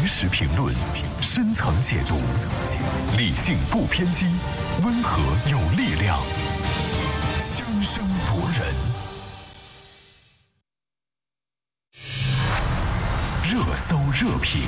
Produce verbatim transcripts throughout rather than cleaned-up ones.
时评论，深层解读，理性不偏激，温和有力量，声声夺人。热搜热评，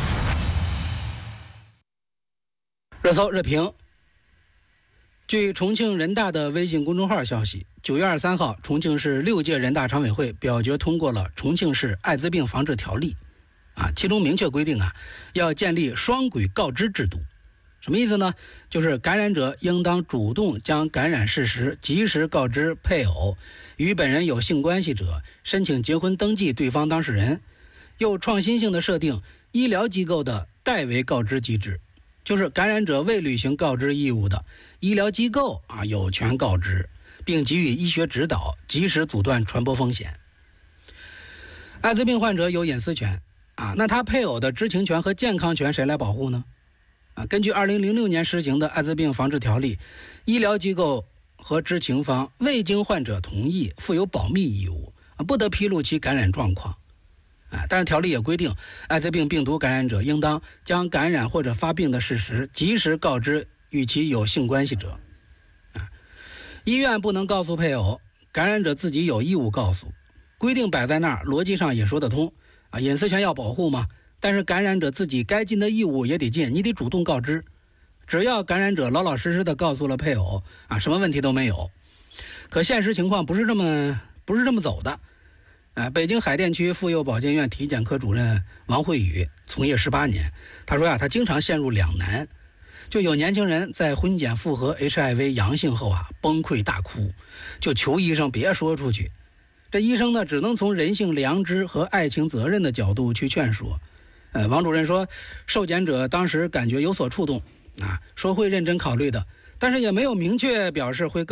热搜热评。据重庆人大的微信公众号消息，九月二十三号，重庆市六届人大常委会表决通过了《重庆市艾滋病防治条例》，啊，其中明确规定啊，要建立双轨告知制度。什么意思呢？就是感染者应当主动将感染事实及时告知配偶、与本人有性关系者、申请结婚登记对方当事人。又创新性的设定医疗机构的代为告知机制。就是感染者未履行告知义务的，医疗机构啊有权告知，并给予医学指导，及时阻断传播风险。艾滋病患者有隐私权啊，那他配偶的知情权和健康权谁来保护呢？啊，根据二零零六年实行的艾滋病防治条例，医疗机构和知情方未经患者同意，负有保密义务，啊，不得披露其感染状况。啊，但是条例也规定，艾滋病病毒感染者应当将感染或者发病的事实及时告知与其有性关系者。啊，医院不能告诉配偶，感染者自己有义务告诉。规定摆在那儿，逻辑上也说得通。啊，隐私权要保护嘛，但是感染者自己该尽的义务也得尽，你得主动告知。只要感染者老老实实的告诉了配偶，啊，什么问题都没有。可现实情况不是这么不是这么走的。啊，北京海淀区妇幼保健院体检科主任王慧宇从业十八年，他说呀、啊，他经常陷入两难，就有年轻人在婚检复核 H I V 阳性后啊崩溃大哭，就求医生别说出去。这医生呢，只能从人性良知和爱情责任的角度去劝说。呃，王主任说，受检者当时感觉有所触动，啊，说会认真考虑的，但是也没有明确表示会